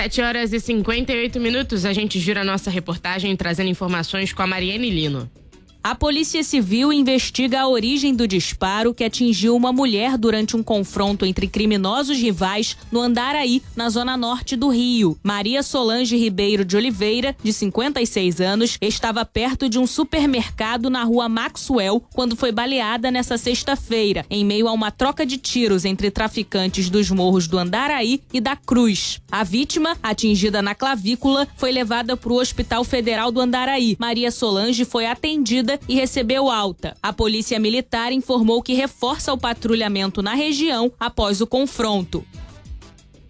7h58, a gente gira a nossa reportagem trazendo informações com a Mariane Lino. A Polícia Civil investiga a origem do disparo que atingiu uma mulher durante um confronto entre criminosos rivais no Andaraí, na zona norte do Rio. Maria Solange Ribeiro de Oliveira, de 56 anos, estava perto de um supermercado na rua Maxwell quando foi baleada nessa sexta-feira, em meio a uma troca de tiros entre traficantes dos morros do Andaraí e da Cruz. A vítima, atingida na clavícula, foi levada para o Hospital Federal do Andaraí. Maria Solange foi atendida e recebeu alta. A Polícia Militar informou que reforça o patrulhamento na região após o confronto.